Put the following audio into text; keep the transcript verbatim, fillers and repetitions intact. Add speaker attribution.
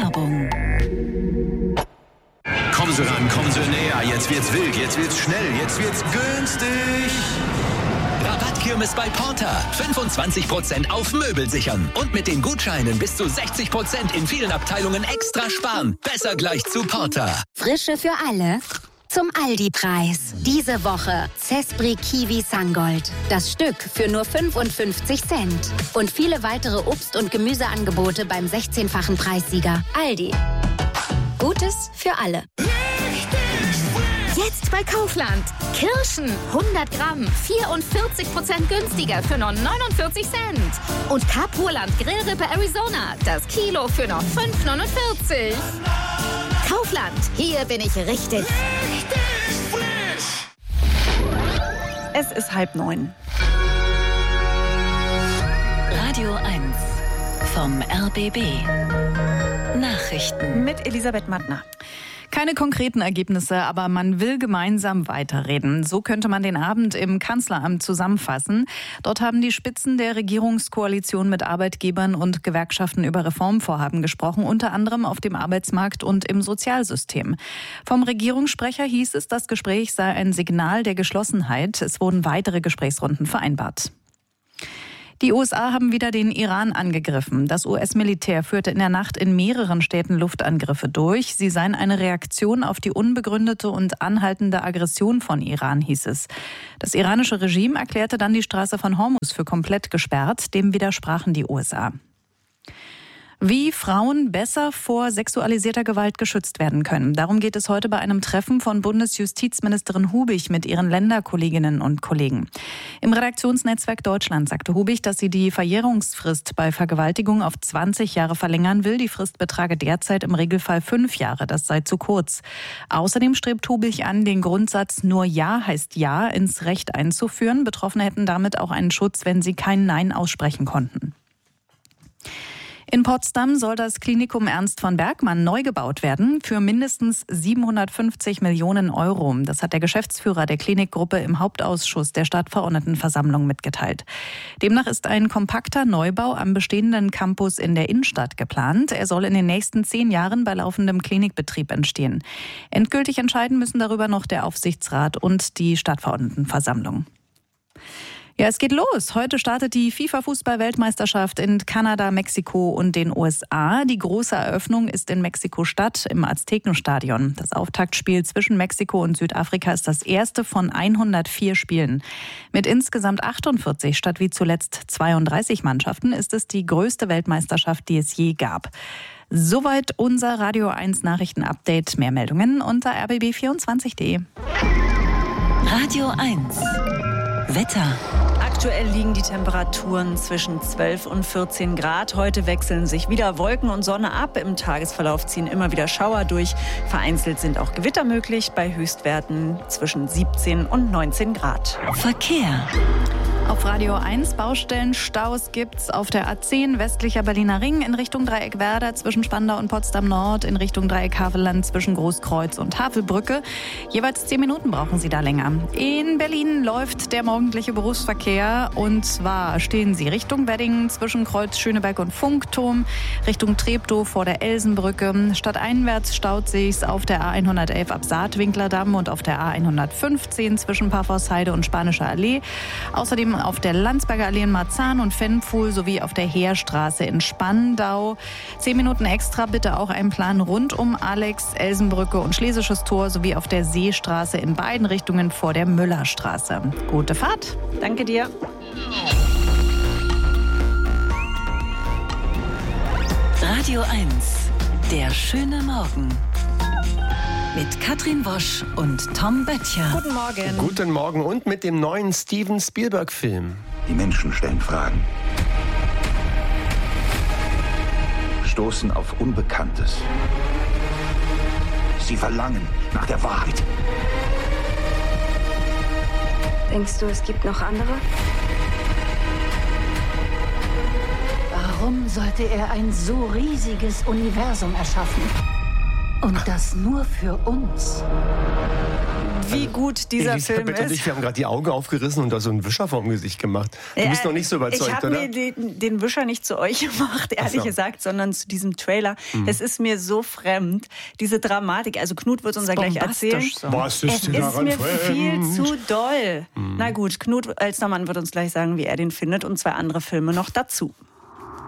Speaker 1: Werbung.
Speaker 2: Kommen Sie ran, kommen Sie näher. Jetzt wird's wild, jetzt wird's schnell, jetzt wird's günstig.
Speaker 3: Rabattkirmes bei Porter. fünfundzwanzig Prozent auf Möbel sichern. Und mit den Gutscheinen bis zu sechzig Prozent in vielen Abteilungen extra sparen. Besser gleich zu Porter.
Speaker 4: Frische für alle. Zum Aldi-Preis. Diese Woche Zespri Kiwi Sangold. Das Stück für nur fünfundfünfzig Cent. Und viele weitere Obst- und Gemüseangebote beim sechzehnfachen Preissieger. Aldi. Gutes für alle.
Speaker 5: Jetzt bei Kaufland. Kirschen hundert Gramm, vierundvierzig Prozent günstiger für nur neunundvierzig Cent. Und Capurland Grillrippe Arizona, das Kilo für nur fünf neunundvierzig. Kaufland, hier bin ich richtig.
Speaker 2: Richtig frisch.
Speaker 6: Es ist halb neun.
Speaker 1: Radio eins vom R B B. Nachrichten
Speaker 6: Mit Elisabeth Mattner.
Speaker 7: Keine konkreten Ergebnisse, aber man will gemeinsam weiterreden. So könnte man den Abend im Kanzleramt zusammenfassen. Dort haben die Spitzen der Regierungskoalition mit Arbeitgebern und Gewerkschaften über Reformvorhaben gesprochen, unter anderem auf dem Arbeitsmarkt und im Sozialsystem. Vom Regierungssprecher hieß es, das Gespräch sei ein Signal der Geschlossenheit. Es wurden weitere Gesprächsrunden vereinbart. Die U S A haben wieder den Iran angegriffen. Das U S-Militär führte in der Nacht in mehreren Städten Luftangriffe durch. Sie seien eine Reaktion auf die unbegründete und anhaltende Aggression von Iran, hieß es. Das iranische Regime erklärte dann die Straße von Hormuz für komplett gesperrt. Dem widersprachen die U S A. Wie Frauen besser vor sexualisierter Gewalt geschützt werden können. Darum geht es heute bei einem Treffen von Bundesjustizministerin Hubig mit ihren Länderkolleginnen und Kollegen. Im Redaktionsnetzwerk Deutschland sagte Hubig, dass sie die Verjährungsfrist bei Vergewaltigung auf zwanzig Jahre verlängern will. Die Frist betrage derzeit im Regelfall fünf Jahre. Das sei zu kurz. Außerdem strebt Hubig an, den Grundsatz nur Ja heißt Ja ins Recht einzuführen. Betroffene hätten damit auch einen Schutz, wenn sie kein Nein aussprechen konnten. In Potsdam soll das Klinikum Ernst von Bergmann neu gebaut werden für mindestens siebenhundertfünfzig Millionen Euro. Das hat der Geschäftsführer der Klinikgruppe im Hauptausschuss der Stadtverordnetenversammlung mitgeteilt. Demnach ist ein kompakter Neubau am bestehenden Campus in der Innenstadt geplant. Er soll in den nächsten zehn Jahren bei laufendem Klinikbetrieb entstehen. Endgültig entscheiden müssen darüber noch der Aufsichtsrat und die Stadtverordnetenversammlung. Ja, es geht los. Heute startet die FIFA-Fußball-Weltmeisterschaft in Kanada, Mexiko und den U S A. Die große Eröffnung ist in Mexiko-Stadt im Aztekenstadion. Das Auftaktspiel zwischen Mexiko und Südafrika ist das erste von hundertvier Spielen. Mit insgesamt achtundvierzig statt wie zuletzt zweiunddreißig Mannschaften ist es die größte Weltmeisterschaft, die es je gab. Soweit unser Radio eins Nachrichten-Update. Mehr Meldungen unter r b b vierundzwanzig punkt d e.
Speaker 1: Radio eins Wetter.
Speaker 6: Aktuell liegen die Temperaturen zwischen zwölf und vierzehn Grad. Heute wechseln sich wieder Wolken und Sonne ab. Im Tagesverlauf ziehen immer wieder Schauer durch. Vereinzelt sind auch Gewitter möglich bei Höchstwerten zwischen siebzehn und neunzehn Grad.
Speaker 1: Verkehr.
Speaker 7: Auf Radio eins Baustellenstaus gibt's auf der A zehn westlicher Berliner Ring in Richtung Dreieck Werder zwischen Spandau und Potsdam Nord, in Richtung Dreieck Havelland zwischen Großkreuz und Havelbrücke. Jeweils zehn Minuten brauchen Sie da länger. In Berlin läuft der morgendliche Berufsverkehr und zwar stehen Sie Richtung Wedding zwischen Kreuz Schöneberg und Funkturm, Richtung Treptow vor der Elsenbrücke. Stadteinwärts staut sich's auf der A hundertelf ab Saatwinklerdamm und auf der A hundertfünfzehn zwischen Paphos-Heide und Spanischer Allee. Außerdem auf der Landsberger Allee in Marzahn und Fennpfuhl sowie auf der Heerstraße in Spandau. Zehn Minuten extra bitte auch einplanen rund um Alex, Elsenbrücke und Schlesisches Tor sowie auf der Seestraße in beiden Richtungen vor der Müllerstraße. Gute Fahrt.
Speaker 6: Danke dir.
Speaker 1: Radio eins, der schöne Morgen. Mit Katrin Wosch und Tom Böttcher.
Speaker 6: Guten Morgen.
Speaker 8: Guten Morgen und mit dem neuen Steven Spielberg-Film.
Speaker 9: Die Menschen stellen Fragen, stoßen auf Unbekanntes. Sie verlangen nach der Wahrheit.
Speaker 10: Denkst du, es gibt noch andere?
Speaker 11: Warum sollte er ein so riesiges Universum erschaffen? Und das nur für uns.
Speaker 6: wie gut dieser
Speaker 8: Elisabeth
Speaker 6: Film ist.
Speaker 8: Und ich, wir haben gerade die Augen aufgerissen und da so einen Wischer vorm Gesicht gemacht. Du
Speaker 6: Ja,
Speaker 8: bist noch nicht so überzeugt,
Speaker 6: ich
Speaker 8: oder?
Speaker 6: Ich habe mir den, den Wischer nicht zu euch gemacht, ehrlich
Speaker 8: so.
Speaker 6: gesagt, sondern zu diesem Trailer.
Speaker 8: Mhm.
Speaker 6: Es ist mir so fremd, diese Dramatik. Also Knut wird uns ja gleich erzählen.
Speaker 7: So.
Speaker 8: Was
Speaker 6: Es
Speaker 8: ist denn
Speaker 6: ist
Speaker 8: daran
Speaker 6: mir
Speaker 8: fremd?
Speaker 6: viel zu doll. Mhm. Na gut, Knut Elstermann wird uns gleich sagen, wie er den findet und zwei andere Filme noch dazu.